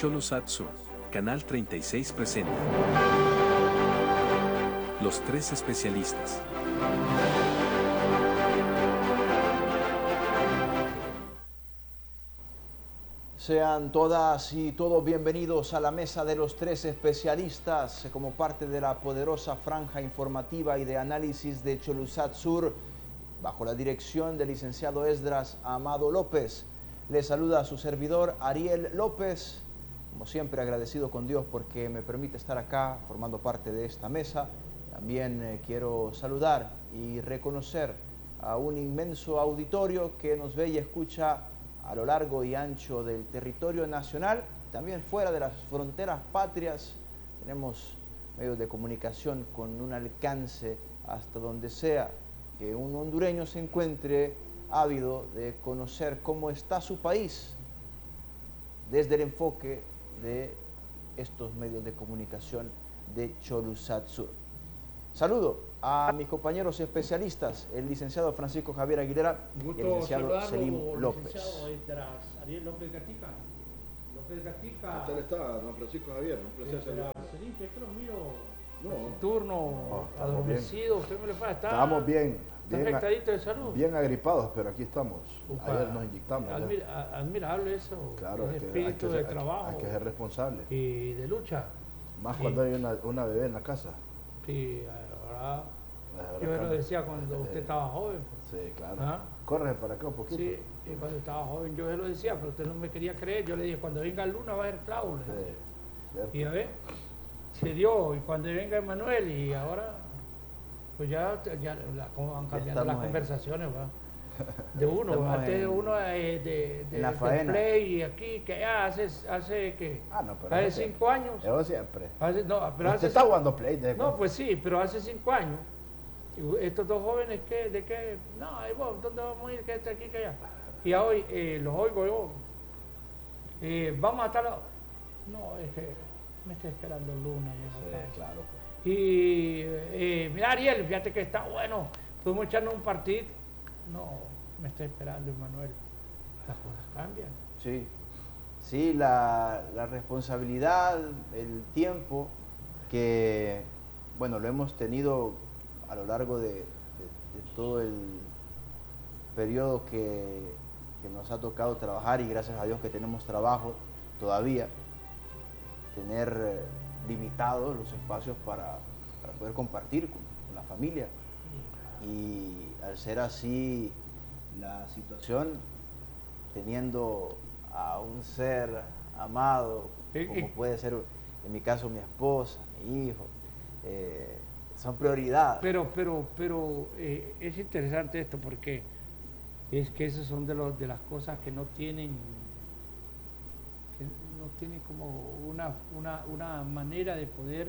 Cholosat Sur, Canal 36 presenta Los Tres Especialistas. Sean todas y todos bienvenidos a la mesa de los tres especialistas como parte de la poderosa franja informativa y de análisis de Cholosat Sur bajo la dirección del licenciado Esdras Amado López. Les saluda a su servidor Ariel López, como siempre agradecido con Dios porque me permite estar acá formando parte de esta mesa. También quiero saludar y reconocer a un inmenso auditorio que nos ve y escucha a lo largo y ancho del territorio nacional, también fuera de las fronteras patrias. Tenemos medios de comunicación con un alcance hasta donde sea que un hondureño se encuentre ávido de conocer cómo está su país desde el enfoque de estos medios de comunicación de Cholosat Sur. Saludo a mis compañeros especialistas, el licenciado Francisco Javier Aguilera y el licenciado Selim López. Ariel López Gatica. López Gatica. ¿Qué tal está, don Francisco Javier? Un placer saludarlo. Selim, que lo miro No. turno, adormecido. ¿Usted me le pasa? Estamos bien. ¿Está afectadito de salud? Bien agripados, pero aquí estamos. Upa. Ayer nos inyectamos. Admirable eso. Claro, ese es que espíritu de trabajo. hay que ser responsable. Y de lucha. Más Sí. cuando hay una bebé en la casa. Sí, ahora. Ahora Yo se lo cambia. decía cuando usted estaba joven. Sí, claro. ¿Ah? Corre para acá un poquito. Sí, y cuando estaba joven yo se lo decía, pero usted no me quería creer. Yo le dije, cuando venga Luna va a haber cláusulas. Sí, cierto. Y a ver, se dio. Y cuando venga Emanuel, y ahora, pues cómo van cambiando las conversaciones, ¿va? De uno, Estamos antes de en- uno de en la del faena. play y aquí, que ya hace que No, pero hace eso 5 años. Yo siempre. No, pero Usted hace está jugando play. no, pues sí, pero hace 5 años. Y estos dos jóvenes, ¿de qué? No, ahí vos, ¿dónde vamos a ir? Que aquí, que allá. Y a hoy los oigo yo. Vamos a estar. No, es que me está esperando Luna. Sí, claro. Pues. Y mira, Ariel, fíjate que está bueno. Podemos echarnos un partido. No, me está esperando Emanuel. Las cosas cambian. Sí, sí, la responsabilidad, el tiempo que, bueno, lo hemos tenido a lo largo de todo el periodo que nos ha tocado trabajar, y gracias a Dios que tenemos trabajo todavía, tener limitados los espacios para poder compartir con la familia. Y al ser así la situación, teniendo a un ser amado, como puede ser en mi caso mi esposa, mi hijo, son prioridades. Pero es interesante esto porque es que esas son de las cosas que no tienen como una manera de poder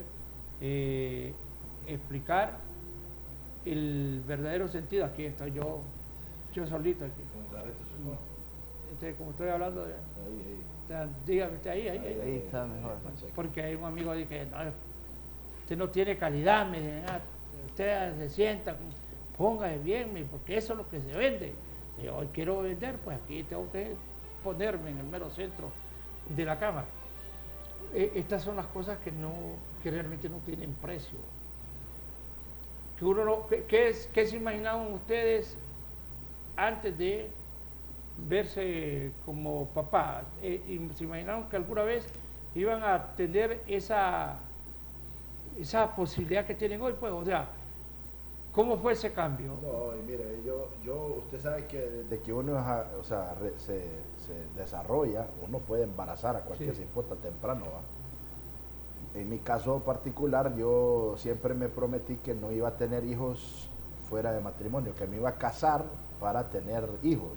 explicar el verdadero sentido. Aquí estoy yo solito aquí. Como estoy hablando de, dígame usted ahí. Ahí está mejor. Porque hay un amigo que dice, no, usted no tiene calidad, me dicen, usted se sienta, póngase bien, porque eso es lo que se vende. Y yo hoy quiero vender, pues aquí tengo que ponerme en el mero centro de la cámara. Estas son las cosas que realmente no tienen precio. Que uno no, ¿qué se imaginaban ustedes antes de verse como papá? Y se imaginaron que alguna vez iban a tener esa posibilidad que tienen hoy, pues, o sea, ¿cómo fue ese cambio? No, y mire, usted sabe que desde que uno se desarrolla, uno puede embarazar a cualquier cipota temprano, ¿va? En mi caso particular, yo siempre me prometí que no iba a tener hijos fuera de matrimonio, que me iba a casar para tener hijos.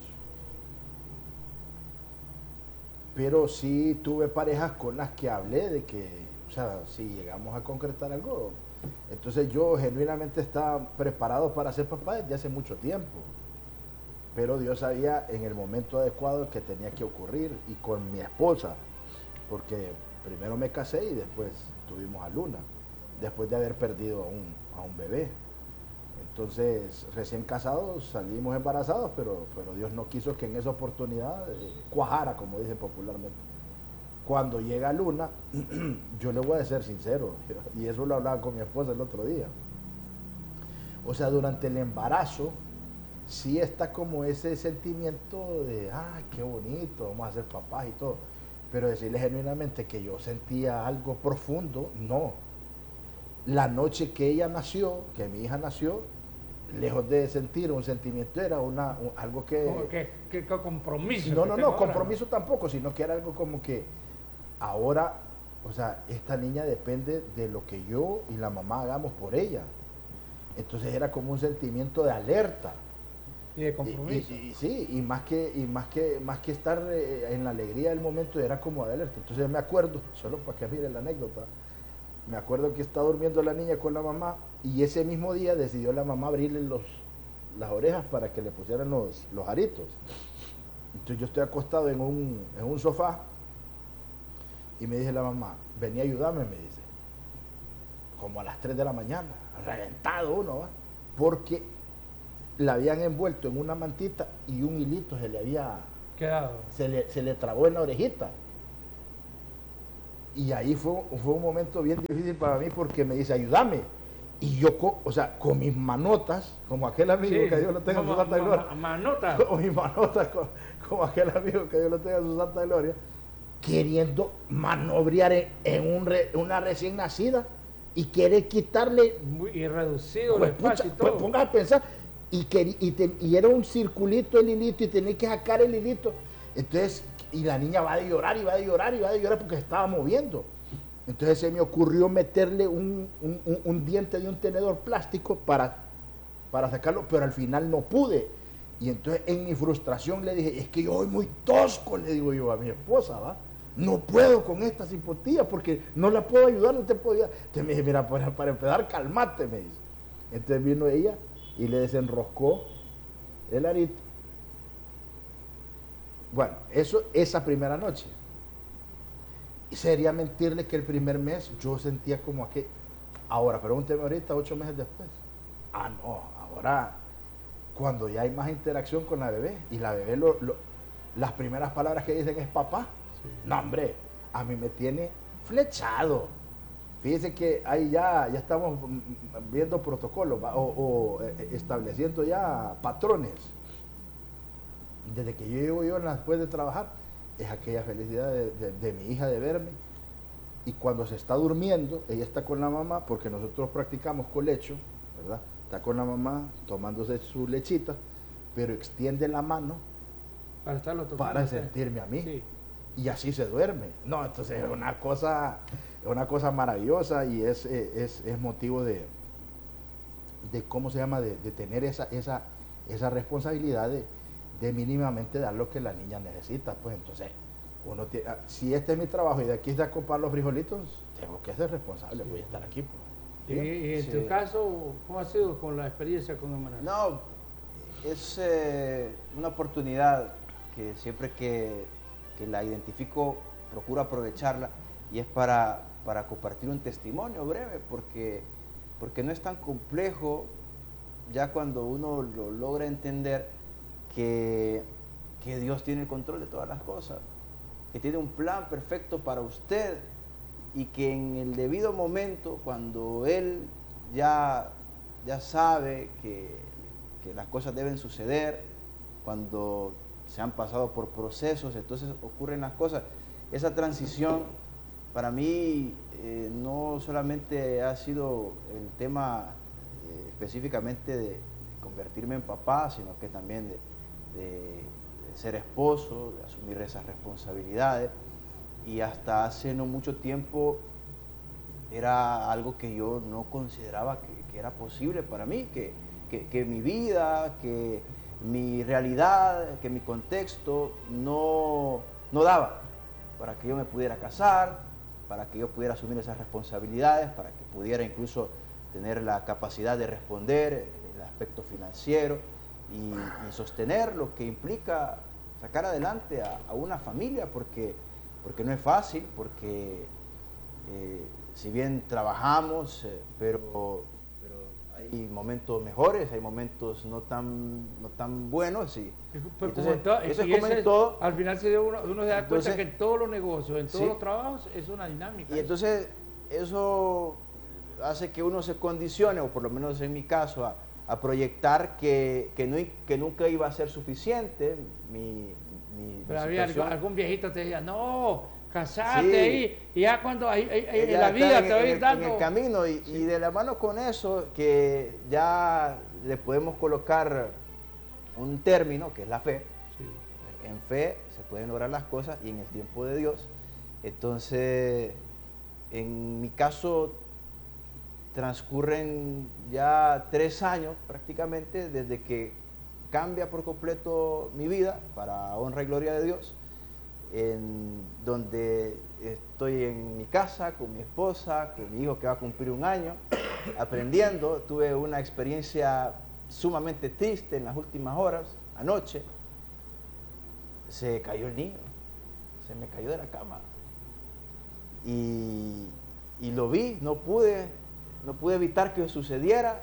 Pero sí tuve parejas con las que hablé de que, o sea, si llegamos a concretar algo. Entonces yo genuinamente estaba preparado para ser papá desde hace mucho tiempo. Pero Dios sabía en el momento adecuado que tenía que ocurrir, y con mi esposa, porque primero me casé y después tuvimos a Luna, después de haber perdido a un bebé. Entonces, recién casados, salimos embarazados, pero Dios no quiso que en esa oportunidad cuajara, como dicen popularmente. Cuando llega Luna, yo le voy a ser sincero, y eso lo hablaba con mi esposa el otro día. O sea, durante el embarazo, sí está como ese sentimiento de, ay, qué bonito, vamos a ser papás y todo. Pero decirle genuinamente que yo sentía algo profundo, no. La noche que ella nació, que mi hija nació, lejos de sentir un sentimiento, era algo que... Como que compromiso. No, que no, tengo no, ahora, compromiso tampoco, sino que era algo como que ahora, o sea, esta niña depende de lo que yo y la mamá hagamos por ella. Entonces era como un sentimiento de alerta. Y de compromiso. Sí, y más que estar en la alegría del momento, era como de alerta. Entonces me acuerdo, solo para que mire la anécdota, me acuerdo que estaba durmiendo la niña con la mamá y ese mismo día decidió la mamá abrirle las orejas para que le pusieran los aritos. Entonces yo estoy acostado en un sofá y me dice la mamá, vení a ayudarme, me dice. Como a las 3 de la mañana, reventado uno, ¿va? Porque la habían envuelto en una mantita y un hilito se le había Quedado. se le trabó en la orejita. Y ahí fue un momento bien difícil para mí porque me dice, ayúdame. Y yo, o sea, con mis manotas, como aquel amigo Sí, que Dios lo tenga en su santa gloria. Manotas. Con mis manotas, como aquel amigo que Dios lo tenga en su santa gloria, queriendo manobrear en una recién nacida y querer quitarle. Y reducido Pues, el espacio y pucha, todo. pues, pongas a pensar, y era un circulito el hilito y tenía que sacar el hilito. Entonces, y la niña va a llorar y va a llorar y va a llorar porque se estaba moviendo. Entonces se me ocurrió meterle un diente de un tenedor plástico para sacarlo, pero al final no pude. Y entonces en mi frustración le dije, es que yo soy muy tosco, le digo yo a mi esposa, ¿va? No puedo con esta cipotilla porque no la puedo ayudar, no te puedo ayudar. Entonces me dice, mira, para empezar, calmate, me dice. Entonces vino ella y le desenroscó el arito. Bueno, esa primera noche. Y sería mentirle que el primer mes yo sentía como que, ahora, pregúnteme ahorita, 8 meses después. Ah, no, ahora, cuando ya hay más interacción con la bebé, y la bebé, las primeras palabras que dicen es papá. Sí. No, hombre, a mí me tiene flechado. Fíjense que ahí ya estamos viendo protocolos o estableciendo ya patrones. Desde que yo llego después de trabajar, es aquella felicidad de mi hija de verme. Y cuando se está durmiendo, ella está con la mamá, porque nosotros practicamos colecho, ¿verdad? Está con la mamá tomándose su lechita, pero extiende la mano para sentirme a mí. Sí. Y así se duerme. No, entonces es una cosa maravillosa y es motivo de ¿cómo se llama? De tener esa responsabilidad de mínimamente dar lo que la niña necesita. Pues entonces, si este es mi trabajo y de aquí es de acopar los frijolitos, tengo que ser responsable, sí. Voy a estar aquí. Pues. ¿Y en tu caso, cómo ha sido con la experiencia con Emanuel? No, es una oportunidad que siempre que la identifico, procuro aprovecharla, y es para compartir un testimonio breve, porque no es tan complejo ya cuando uno lo logra entender que Dios tiene el control de todas las cosas, que tiene un plan perfecto para usted y que en el debido momento, cuando Él ya sabe que las cosas deben suceder, cuando se han pasado por procesos, entonces ocurren las cosas. Esa transición para mí no solamente ha sido el tema específicamente de convertirme en papá, sino que también de ser esposo, de asumir esas responsabilidades, y hasta hace no mucho tiempo era algo que yo no consideraba que era posible para mí, que mi vida, que mi realidad, que mi contexto no daba para que yo me pudiera casar, para que yo pudiera asumir esas responsabilidades, para que pudiera incluso tener la capacidad de responder el aspecto financiero y sostener lo que implica sacar adelante a una familia, porque no es fácil, porque si bien trabajamos, pero hay momentos mejores, hay momentos no tan buenos. Pero Entonces, eso es como en todo. Al final uno se da entonces, cuenta que en todos los negocios, en todos sí, los trabajos, es una dinámica. Y entonces eso hace que uno se condicione, o por lo menos en mi caso, a proyectar que nunca iba a ser suficiente mi Pero había situación. algún viejito te decía, no, casate Sí. ahí, y ya cuando en Ya la está vida te va a ir en dando. el camino y de la mano con eso, que ya le podemos colocar un término que es la fe. Sí. En fe se pueden lograr las cosas y en el tiempo de Dios. Entonces, en mi caso, transcurren ya 3 años prácticamente desde que cambia por completo mi vida para honra y gloria de Dios, en donde estoy en mi casa con mi esposa, con mi hijo que va a cumplir 1 año, aprendiendo. Tuve una experiencia sumamente triste en las últimas horas. Anoche se cayó el niño, se me cayó de la cama y lo vi, no pude evitar que sucediera.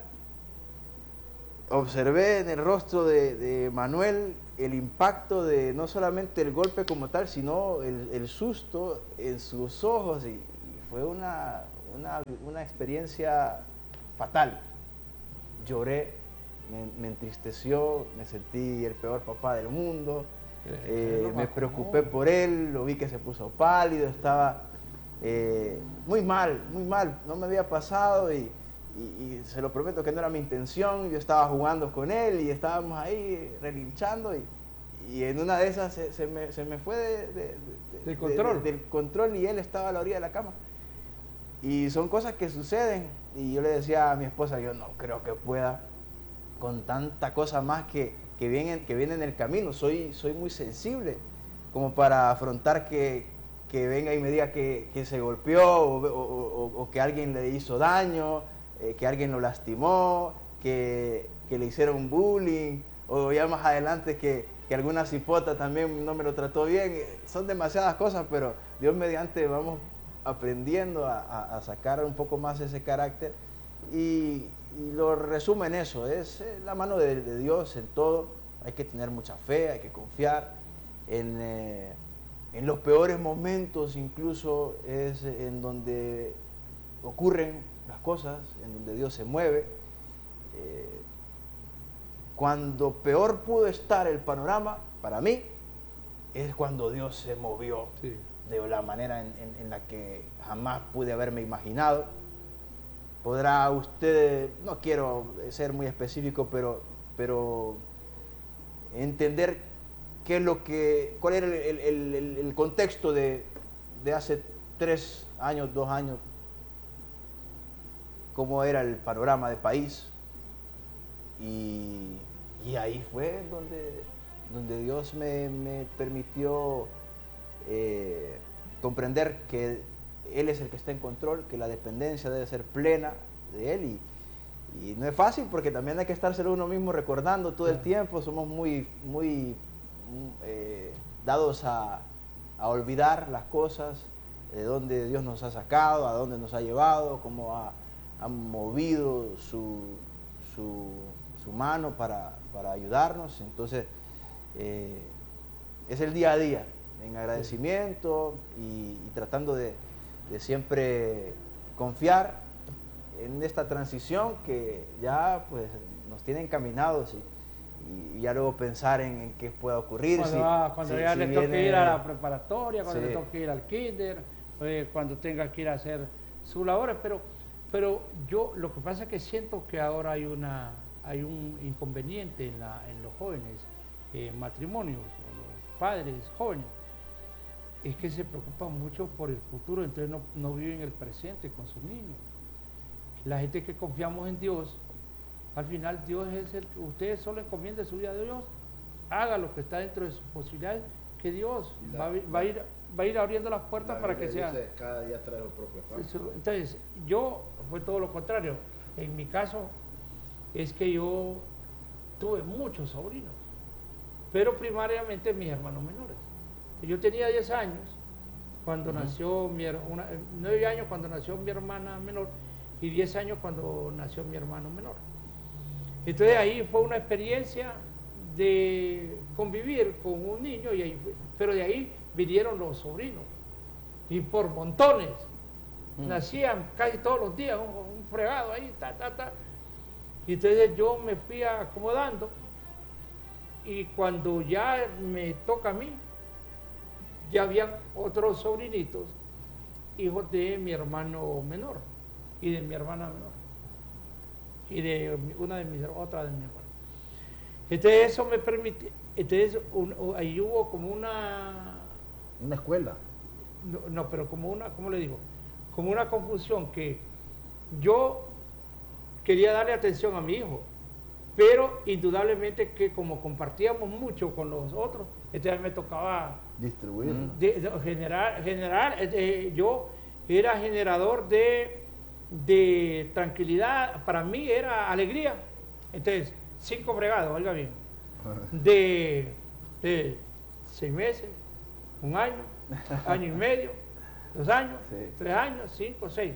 Observé en el rostro de Manuel el impacto de no solamente el golpe como tal, sino el susto en sus ojos, y fue una experiencia fatal. Lloré, me entristeció, me sentí el peor papá del mundo, me preocupé por él, lo vi que se puso pálido, estaba muy mal, no me había pasado y se lo prometo que no era mi intención. Yo estaba jugando con él y estábamos ahí relinchando y en una de esas se me fue del control. del control y él estaba a la orilla de la cama. Y son cosas que suceden y yo le decía a mi esposa, yo no creo que pueda con tanta cosa más que viene en el camino. Soy muy sensible como para afrontar que venga y me diga que se golpeó o que alguien le hizo daño, que alguien lo lastimó, que le hicieron bullying, o ya más adelante que alguna cipota también no me lo trató bien. Son demasiadas cosas, pero Dios mediante vamos aprendiendo a sacar un poco más ese carácter y lo resumo en eso, es la mano de Dios en todo. Hay que tener mucha fe, hay que confiar en los peores momentos, incluso es en donde ocurren las cosas, en donde Dios se mueve. Cuando peor pudo estar el panorama, para mí, es cuando Dios se movió, sí, de la manera en la que jamás pude haberme imaginado. Podrá usted, no quiero ser muy específico, pero entender cuál era el contexto de hace 3 años, 2 años, cómo era el panorama de país, y ahí fue donde Dios me permitió comprender que Él es el que está en control, que la dependencia debe ser plena de Él, y no es fácil porque también hay que estárselo uno mismo recordando todo el tiempo. Somos muy dados a olvidar las cosas, de dónde Dios nos ha sacado, a dónde nos ha llevado, cómo ha movido su mano para ayudarnos. Entonces es el día a día en agradecimiento y tratando de siempre confiar en esta transición que ya pues nos tiene encaminados y ya luego pensar en qué pueda ocurrir. Cuando ya le toque ir a la preparatoria, cuando le toque ir al kinder, cuando tenga que ir a hacer sus labores, pero yo lo que pasa es que siento que ahora hay un inconveniente en los jóvenes, matrimonios, o los padres jóvenes, es que se preocupan mucho por el futuro, entonces no viven el presente con sus niños. La gente que confiamos en Dios, al final Dios es el que usted solo encomiende su vida a Dios, haga lo que está dentro de sus posibilidades, que Dios va a ir abriendo las puertas para que sea. Cada día trae su propio afán. Entonces, fue todo lo contrario. En mi caso, es que yo tuve muchos sobrinos, pero primariamente mis hermanos menores. Yo tenía 10 años cuando nació 9 años cuando nació mi hermana menor, y 10 años cuando nació mi hermano menor. Entonces ahí fue una experiencia de convivir con un niño, pero de ahí vinieron los sobrinos, y por montones. Nacían casi todos los días, un fregado ahí, Y entonces yo me fui acomodando, y cuando ya me toca a mí, ya habían otros sobrinitos, hijos de mi hermano menor y de mi hermana menor y de otra de mi hermana. Entonces eso me permite, entonces ahí hubo como una escuela. no, pero como una, ¿cómo le digo? Como una confusión, que yo quería darle atención a mi hijo, pero indudablemente que como compartíamos mucho con los otros, entonces me tocaba distribuir. Yo era generador de tranquilidad, para mí era alegría. Entonces, 5 fregados, oiga bien, de 6 meses, 1 año, año y medio, 2 años, Sí. 3 años, 5, 6.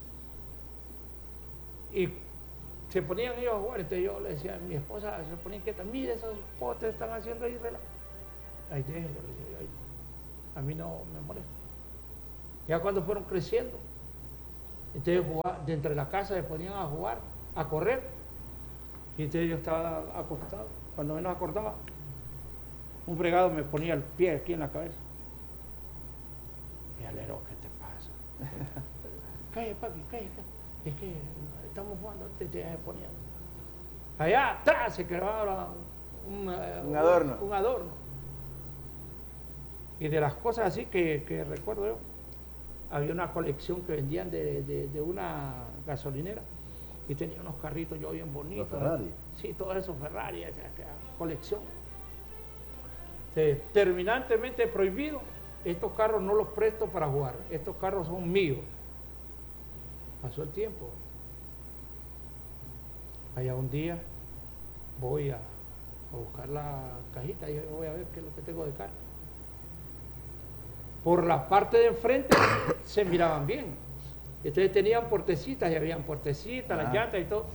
Y se ponían ellos a jugar, entonces yo le decía a mi esposa, se ponía inquieta, mire esos potes están haciendo ahí relajo. Ahí déjenlo, le decía yo, ahí. A mí no me molesta. Ya cuando fueron creciendo, entonces de entre la casa se ponían a jugar, a correr, y entonces yo estaba acostado, cuando menos acordaba, un fregado me ponía el pie aquí en la cabeza. Y alero, ¿qué te pasa? Cállate, papi, cállate. Es que estamos jugando, te ponía. Allá atrás se quedaba un adorno. Un adorno. Y de las cosas así que recuerdo yo, había una colección que vendían de una gasolinera, y tenía unos carritos yo bien bonitos. ¿Los Ferrari? Sí, todos esos Ferrari, esa colección. Terminantemente prohibido, estos carros no los presto para jugar, estos carros son míos. Pasó el tiempo. Allá un día voy a buscar la cajita y voy a ver qué es lo que tengo de carne. Por la parte de enfrente se miraban bien. Entonces tenían puertecitas, y habían puertecitas, las llantas y todo.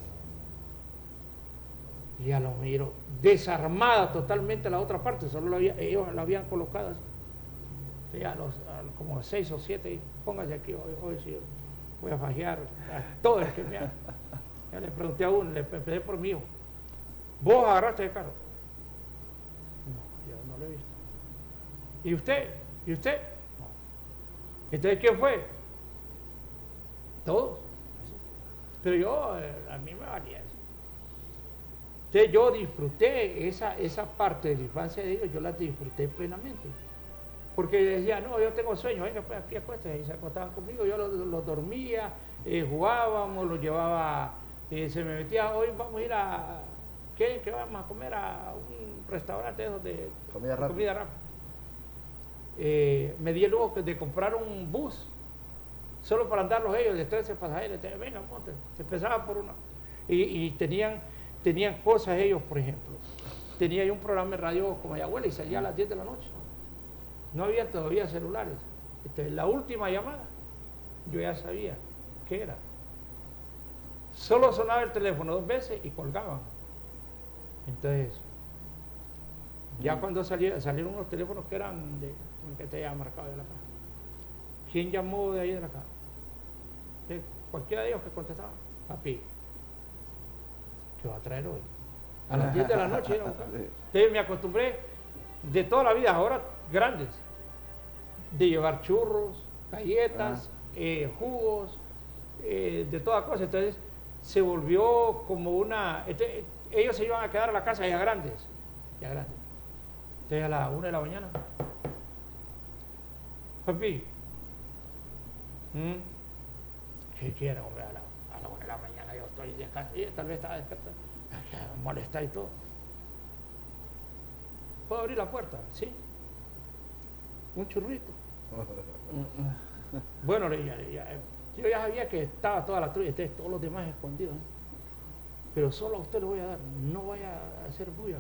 Y ya lo miro, desarmada totalmente la otra parte, solo ellos la habían colocado así. Ya como 6 o 7, póngase aquí, hoy sí, voy a fajear a todo el que me haga. Ya le pregunté a uno, le empecé por mí, ¿vos agarraste el carro? No, yo no lo he visto. ¿Y usted? ¿Y usted? No. Entonces, ¿quién fue? Todos. Pero yo, a mí me valía eso. Entonces yo disfruté esa parte de la infancia de ellos, yo la disfruté plenamente. Porque decía, no, yo tengo sueño, venga, pues aquí acuéstese, y se acostaban conmigo, yo los dormía, jugábamos, los llevaba, se me metía, hoy vamos a ir a, ¿qué vamos a comer? A un restaurante de Comida rápida. Me di el lujo de comprar un bus, solo para andarlos ellos, de 13 pasajeros, entonces, venga, monten, se empezaba por uno. Y tenían cosas ellos, por ejemplo, tenía yo un programa de radio como Mayagüela y salía a las 10 de la noche. No había todavía celulares. Entonces, la última llamada, yo ya sabía qué era. Solo sonaba el teléfono 2 veces y colgaban. Entonces, ya cuando salieron unos teléfonos que eran que te había marcado de la casa. ¿Quién llamó de ahí de la casa? Cualquiera de ellos que contestaba. Papi, ¿qué va a traer hoy? A las 10 de la noche. Entonces me acostumbré de toda la vida, ahora grandes, de llevar churros, galletas, jugos, de toda cosa. Entonces se volvió como una... ellos se iban a quedar a la casa ya grandes. Entonces a las 1 de la mañana, papi, ¿qué quiere, hombre? A la 1 de la mañana yo estoy descansando, y tal vez estaba despertando, me molesta y todo. ¿Puedo abrir la puerta? Sí. Un churrito. Bueno, yo ya sabía que estaba toda la trulla, todos los demás escondidos, ¿eh? Pero solo a usted le voy a dar, no vaya a hacer bulla.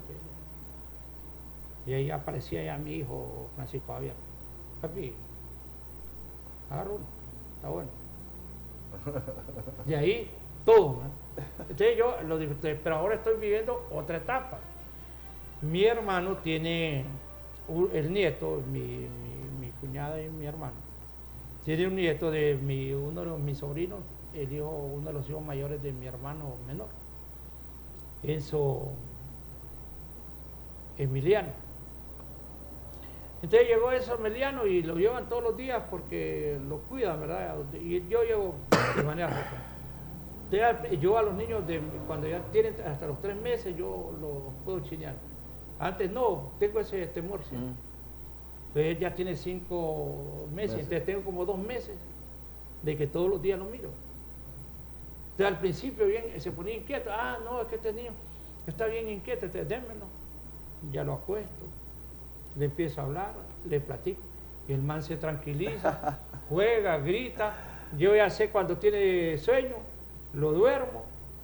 Y ahí aparecía ya mi hijo Francisco Javier. Papi, agarro uno, está bueno. De ahí, todo. ¿no? Entonces yo lo disfruté, pero ahora estoy viviendo otra etapa. Mi hermano tiene, el nieto, mi cuñada y mi hermano, tiene un nieto de uno de mis sobrinos, uno de los hijos mayores de mi hermano menor, Enzo Emiliano. Entonces llegó Enzo Emiliano y lo llevan todos los días porque lo cuidan, ¿verdad? Y yo llego de manera frecuente. Yo a los niños, cuando ya tienen hasta los 3 meses, yo los puedo chinear. Antes no, tengo ese temor, ¿sí? Entonces él ya tiene 5 meses, entonces tengo como 2 meses de que todos los días lo miro. Entonces al principio bien se ponía inquieto, no, es que este niño está bien inquieto, démelo. Ya lo acuesto, le empiezo a hablar, le platico, y el man se tranquiliza, juega, grita, yo ya sé cuando tiene sueño, lo duermo,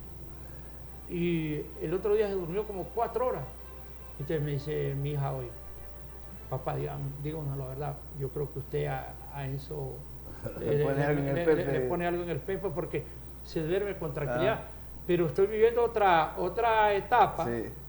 y el otro día se durmió como 4 horas. Entonces me dice mi hija hoy, papá, díganos la verdad, yo creo que usted a eso le pone algo en el pepe porque se duerme con tranquilidad. Pero estoy viviendo otra etapa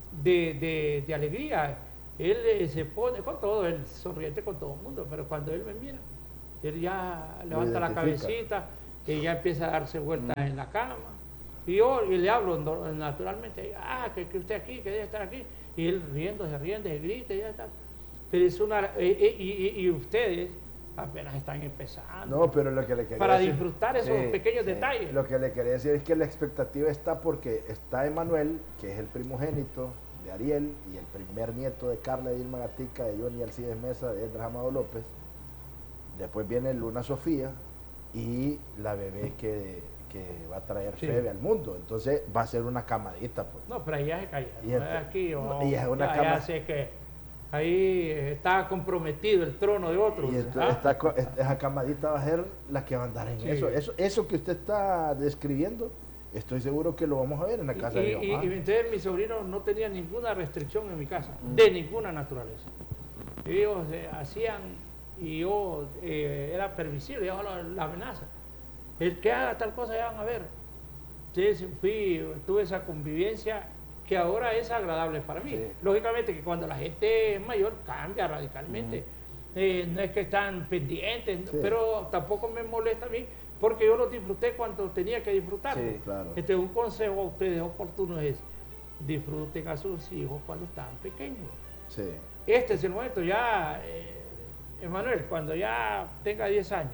de alegría. Él se pone con todo, él sonriente con todo el mundo, pero cuando él me mira, él ya levanta la cabecita y ya empieza a darse vueltas en la cama. Y yo le hablo naturalmente, que usted aquí, que debe estar aquí. Y él riendo, se grita y ya está. Pero es y ustedes apenas están empezando. No, pero lo que le quería para decir, disfrutar esos pequeños detalles. Lo que le quería decir es que la expectativa está porque está Emanuel, que es el primogénito de Ariel y el primer nieto de Carla Dilma Gatica, de Johnny Alcides Mesa, de Edras Amado López. Después viene Luna Sofía y la bebé que va a traer Febe al mundo. Entonces va a ser una camadita. Pues. No, pero ahí ya se calla. Y Aquí, y es una cama. Ya sé que ahí está comprometido el trono de otros. Y esa camadita va a ser la que va a andar en eso. Eso que usted está describiendo, estoy seguro que lo vamos a ver en la casa de mi mamá. Y entonces mis sobrinos no tenían ninguna restricción en mi casa, de ninguna naturaleza. Ellos hacían, y yo era permisible, yo la amenaza. El que haga tal cosa ya van a ver. Entonces tuve esa convivencia que ahora es agradable para mí. Lógicamente que cuando la gente es mayor cambia radicalmente. No es que están pendientes, pero tampoco me molesta a mí porque yo lo disfruté cuando tenía que disfrutarlo. Claro. Un consejo a ustedes oportuno es disfruten a sus hijos cuando están pequeños. Este es el momento ya, Emanuel, cuando ya tenga 10 años,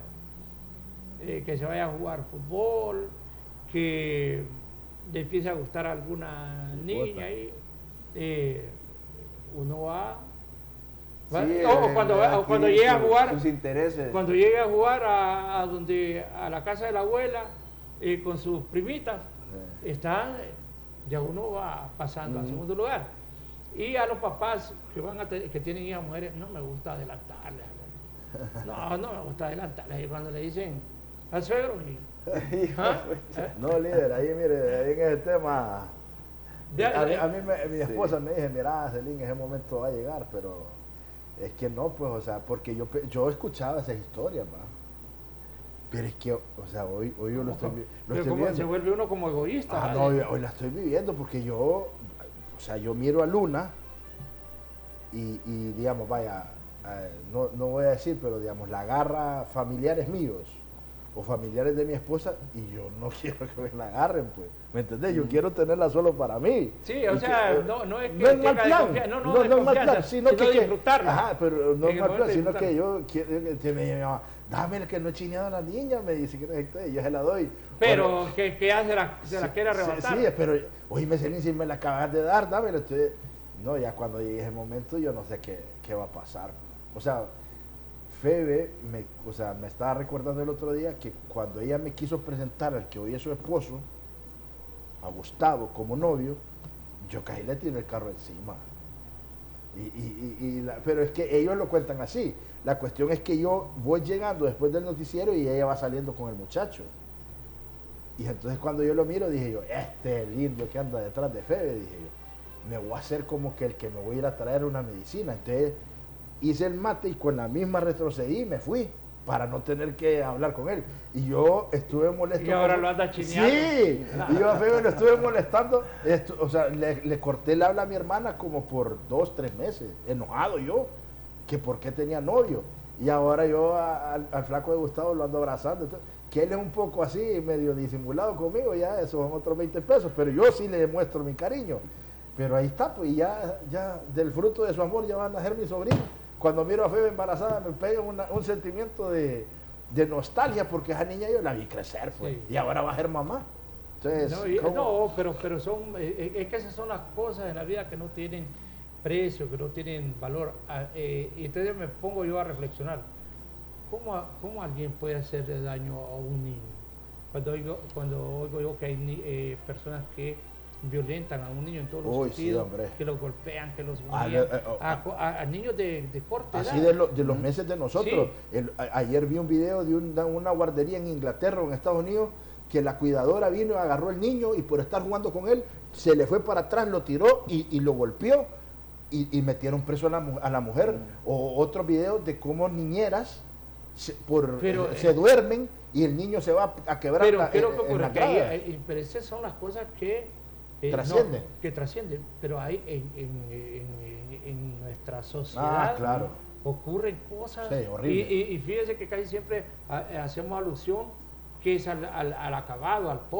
que se vaya a jugar fútbol, que le empiece a gustar a alguna niña ahí, uno va cuando llegue a jugar sus intereses. Cuando llegue a jugar a la casa de la abuela con sus primitas, ya uno va pasando al segundo lugar. Y a los papás que tienen hijas mujeres, no me gusta adelantarles. No me gusta adelantarles. Y cuando le dicen al suegro, no, líder, ahí mire, ahí en ese tema, a mí mi esposa me dice, mira, Celín, ese momento va a llegar, pero es que no, pues, o sea, porque yo escuchaba esas historias, ¿va? Pero es que, o sea, hoy yo lo estoy viviendo. Se vuelve uno como egoísta. No, hoy la estoy viviendo porque yo miro a Luna y digamos, vaya, no voy a decir, pero digamos, la agarra familiares míos o familiares de mi esposa y yo no quiero que me la agarren, pues, ¿me entendés? Yo quiero tenerla solo para mí. Sí, o sea, no es que no es mal plan, no es mal plan, sino que disfrutarla. Ajá, pero no es mal plan, sino que yo quiero que me llama, dame que no he chineado a la niña, me dice que no, yo se la doy. Pero que se la quiere arrebatar. Sí, pero oíme, Celín, si me la acabas de dar, dámela. No, ya cuando llegue ese momento yo no sé qué va a pasar. O sea, Febe me estaba recordando el otro día que cuando ella me quiso presentar al que hoy es su esposo, a Gustavo, como novio, yo casi le tiré el carro encima. Pero es que ellos lo cuentan así. La cuestión es que yo voy llegando después del noticiero y ella va saliendo con el muchacho. Y entonces cuando yo lo miro, dije yo, este es el indio que anda detrás de Febe, dije yo, me voy a hacer como que el que me voy a ir a traer una medicina. Entonces hice el mate y con la misma retrocedí y me fui. para no tener que hablar con él. Y yo estuve molesto. Y ahora con- lo anda chineando. Sí, y yo a Febe lo estuve molestando. O sea, le corté el habla a mi hermana como por 2, 3 meses, enojado yo, que por qué tenía novio. Y ahora yo al flaco de Gustavo lo ando abrazando. Entonces, que él es un poco así, medio disimulado conmigo, ya esos son otros 20 pesos, pero yo sí le demuestro mi cariño. Pero ahí está, pues, y ya del fruto de su amor ya van a nacer mis sobrinos. Cuando miro a Febe embarazada me pega un sentimiento de nostalgia, porque esa niña yo la vi crecer, pues, Sí. y ahora va a ser mamá. Entonces, No, pero son, es que esas son las cosas de la vida que no tienen precio, que no tienen valor. Y entonces me pongo yo a reflexionar, ¿cómo alguien puede hacerle daño a un niño? Cuando oigo yo que hay personas que violentan a un niño en todos los Uy, sí, sentidos, hombre. que los golpean, que los Ah, humillan, a niños de corta así edad. de los meses de nosotros. Sí. Ayer vi un video de una guardería en Inglaterra o en Estados Unidos, que la cuidadora vino y agarró al niño y por estar jugando con él, se le fue para atrás, lo tiró y lo golpeó y metieron preso a la mujer. O otros videos de cómo niñeras se duermen y el niño se va a quebrar Pero en creo que ocurre la que grada. pero esas son las cosas que Trascienden. que trascienden, pero hay en nuestra sociedad Claro. ocurren cosas Sí, horrible. y fíjese que casi siempre hacemos alusión que es al acabado, al pobre.